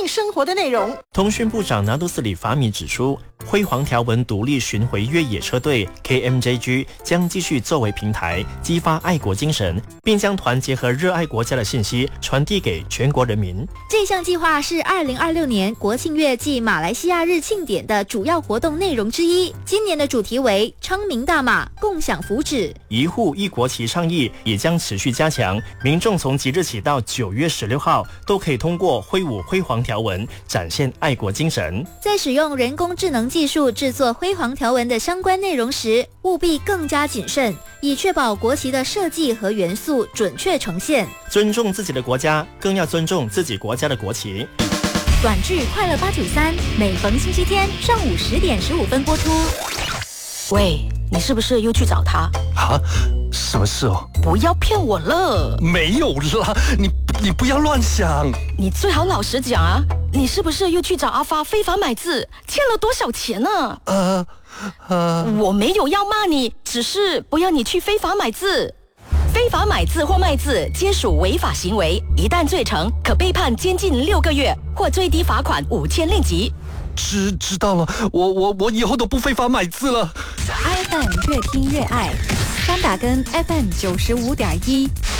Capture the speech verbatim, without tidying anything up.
生活的内容。 通讯部长拿督斯里法米指出，辉煌条纹独立巡回越野车队 K M J G 将继续作为平台，激发爱国精神，并将团结和热爱国家的信息传递给全国人民。 这项计划是二零二六年国庆月暨马来西亚日庆典的主要活动内容之一。今年的主题为昌明大马，共享福祉。 一户一国旗倡议也将持续加强，民众从即日起到九月十六号都可以通过挥舞辉煌条纹展现爱国精神。 在使用人工智能技术制作辉煌条纹的相关内容时，务必更加谨慎，以确保国旗的设计和元素准确呈现。 尊重自己的国家，更要尊重自己国家的国旗。 短剧《快乐八九三》每逢星期天上午十点十五分播出。 喂，你是不是又去找他啊？什么事哦？ 不要骗我了！ 没有啦，你你不要乱想。 你最好老实讲啊，你是不是又去找阿发非法买字，欠了多少钱呢？ 呃呃， 我没有要骂你，只是不要你去非法买字。非法买字或卖字皆属违法行为，一旦罪成，可被判监禁六个月或最低罚款五千令吉。 知知道了，我我我以后都不非法买字了。 I F M 越听越爱，三打根 F M 九十五点一。